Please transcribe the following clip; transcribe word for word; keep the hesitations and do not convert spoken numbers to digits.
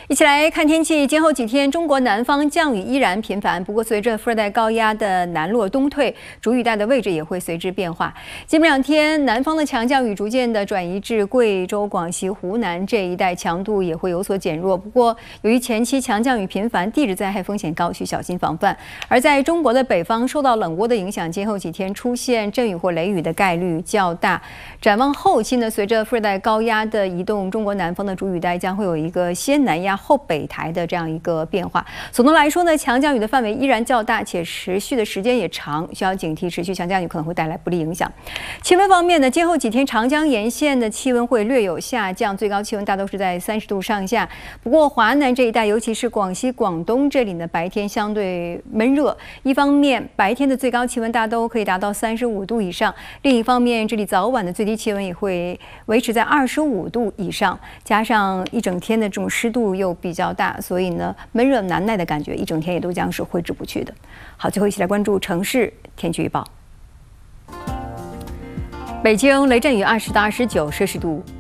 一起来看天气。今后几天，中国南方降雨依然频繁，不过随着副热带高压的南落东退，主雨带的位置也会随之变化。今明两天，南方的强降雨逐渐的转移至贵州、广西、湖南这一带，强度也会有所减弱。不过，由于前期强降雨频繁，地质灾害风险高，需小心防范。而在中国的北方，受到冷涡的影响，今后几天出现阵雨或雷雨的概率较大。展望后期呢，随着副热带高压的移动，中国南方的主雨带将会有一个先南压后北抬的这样一个变化。总的来说呢，强降雨的范围依然较大，且持续的时间也长，需要警惕持续强降雨可能会带来不利影响。气温方面呢，今后几天长江沿线的气温会略有下降，最高气温大都是在三十度上下。不过华南这一带，尤其是广西、广东这里呢，白天相对闷热。一方面，白天的最高气温大都可以达到三十五度以上；另一方面，这里早晚的最低气温也会维持在二十五度以上，加上一整天的这种湿度又比较大，所以呢，闷热难耐的感觉一整天也都将是挥之不去的。好，最后一起来关注城市天气预报。北京雷阵雨二十到二十九摄氏度。